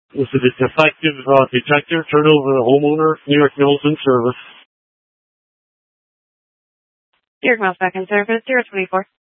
Was it a defective detector? Turn over the homeowner, New York Mills in service. New York Mills back in service, 024.